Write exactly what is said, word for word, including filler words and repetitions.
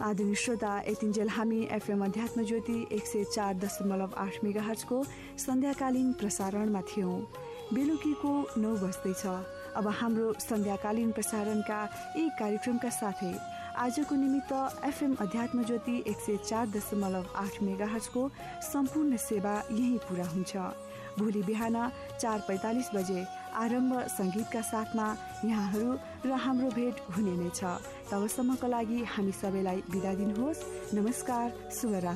आदरणीय श्रोता, यतिन्जेल हामी एफएम अध्यात्म ज्योति एक सय चार दशमलव आठ मेगाहर्जको सन्ध्याकालीन प्रसारणमा थियौं। बेलुकीको नौ बज्दैछ। अब हाम्रो सन्ध्याकालीन प्रसारणका यी कार्यक्रमका साथै आजको निमित्त एफएम अध्यात्म ज्योति एक सय चार दशमलव आठ मेगाहर्जको सम्पूर्ण सेवा यही पूरा हुन्छ। भोलि बिहान चार पैंतालिस बजे आरम्भ संगीतका साथमा यहाँहरू र हाम्रो भेट हुने नै छ। तबसम्मको लागि हामी सबैलाई बिदा दिनुहोस्। नमस्कार, शुभरात्रि।